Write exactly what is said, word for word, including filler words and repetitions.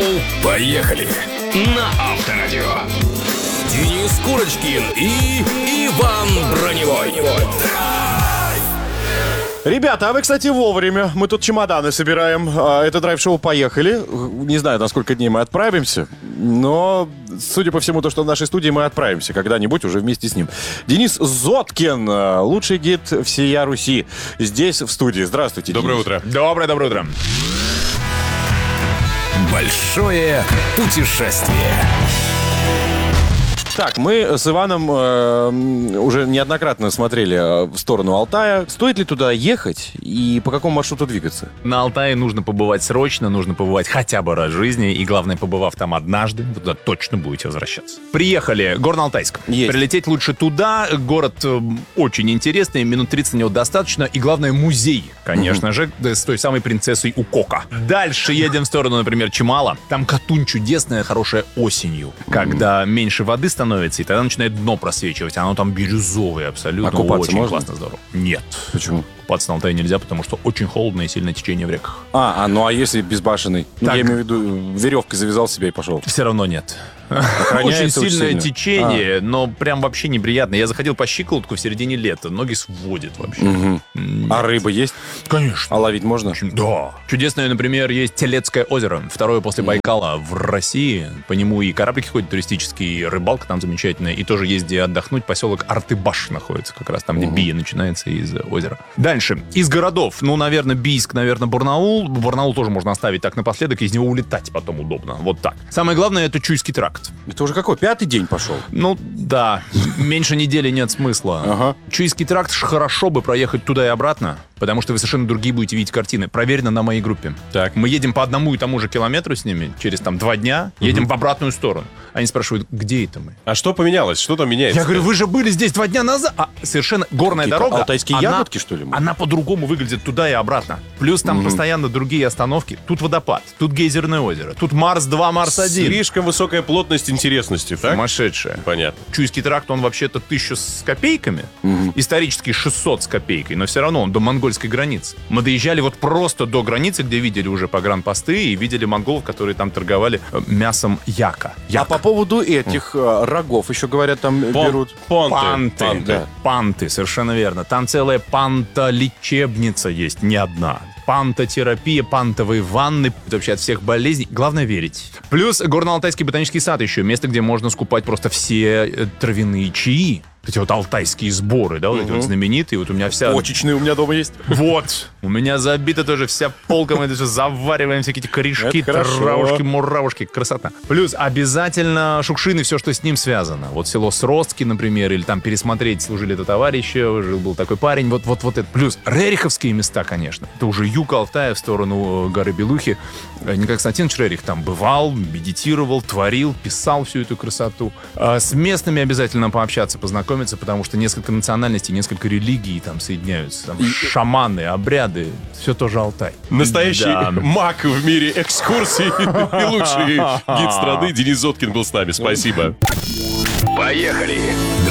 Драйв-шоу «Поехали» на Авторадио. Денис Курочкин и Иван Броневой. Ребята, а вы, кстати, вовремя. Мы тут чемоданы собираем. Это драйв-шоу «Поехали». Не знаю, на сколько дней мы отправимся, но, судя по всему, то, что в нашей студии, мы отправимся когда-нибудь уже вместе с ним. Денис Зоткин, лучший гид всея Руси, здесь, в студии. Здравствуйте, Доброе Денис. утро. Доброе, доброе утро. Большое путешествие. Так, мы с Иваном э, уже неоднократно смотрели в сторону Алтая. Стоит ли туда ехать и по какому маршруту двигаться? На Алтае нужно побывать срочно, нужно побывать хотя бы раз в жизни, и главное, побывав там однажды, вы туда точно будете возвращаться. Приехали, Горно-Алтайск. Есть. Прилететь лучше туда, город э, очень интересный, минут тридцать на него достаточно, и главное, музей, конечно же, с той самой принцессой Укока. Дальше едем в сторону, например, Чимала. Там Катунь чудесная, хорошая осенью, когда меньше воды становится, и тогда начинает дно просвечивать. Оно там бирюзовое абсолютно. А купаться очень можно? классно, здорово. Нет. Почему? Купаться на Алтае нельзя, потому что очень холодно и сильное течение в реках. А, а ну а если безбашенный? Ну, Так. я имею в виду, веревкой завязал себя и пошел. Все равно нет. Очень Охраняется очень сильное сильно? течение, но прям вообще неприятно. Я заходил по щиколотку в середине лета, ноги сводит вообще. А рыба есть? Конечно. А ловить можно? Да. Чудесное, например, есть Телецкое озеро, второе после Байкала в России. По нему и кораблики ходят туристические, и рыбалка там замечательная, и тоже есть где отдохнуть. Поселок Артыбаш находится как раз там, где Бия начинается из озера. Дальше. Из городов, ну, наверное, Бийск, наверное, Барнаул. Барнаул тоже можно оставить так напоследок, из него улетать потом удобно. Вот так. Самое главное, это Чуйский тракт. Это уже какой? Пятый день пошел? Ну, да. Меньше недели нет смысла. Ага. Чуйский тракт хорошо бы проехать туда и обратно, потому что вы совершенно другие будете видеть картины. Проверено на моей группе. Так. Мы едем по одному и тому же километру с ними, через там два дня, едем в обратную сторону. Они спрашивают, где это мы? А что поменялось? Что там меняется? Я говорю, вы же были здесь два дня назад. А совершенно горная Какие-то дорога. алтайские она- ягодки, что ли? Она по-другому выглядит туда и обратно. Плюс там постоянно другие остановки. Тут водопад, тут гейзерное озеро, тут Марс-два, Марс-один. Слишком высокая плотность интересности, так? Сумасшедшая. Понятно. Чуйский тракт, он вообще-то тысяча с копейками, исторически шестьсот с копейкой, но все равно он до монгольской границы. Мы доезжали вот просто до границы, где видели уже погранпосты и видели монголов, которые там торговали э, мясом яка. А Яка. по поводу этих э, рогов, еще говорят, там Пон- берут... Понты. Панты. Панты. Да. Панты, совершенно верно. Там целая пантолечебница есть, не одна. Пантотерапия, пантовые ванны, это вообще от всех болезней. Главное верить. Плюс Горно-Алтайский ботанический сад еще, место, где можно скупать просто все э, травяные чаи. Эти вот алтайские сборы, да, вот эти вот знаменитые. Вот у меня вся... Почечные у меня дома есть. Вот. У меня забита тоже вся полка, мы это все завариваем, всякие эти корешки, Это хорошо. травушки, муравушки. Красота. Плюс обязательно Шукшин и все, что с ним связано. Вот село Сростки, например, или там пересмотреть «Служили это товарищи», жил-был такой парень. Вот, вот, вот это. Плюс рериховские места, конечно. Это уже юг Алтая в сторону горы Белухи. Николай Константинович Рерих там бывал, медитировал, творил, писал всю эту красоту. А с местными обязательно пообщаться, познакомиться, потому что несколько национальностей, несколько религий там соединяются. Там шаманы, обряды, все тоже Алтай. Настоящий Да. маг в мире экскурсий и лучший гид страны Денис Зоткин был с нами. Спасибо. Поехали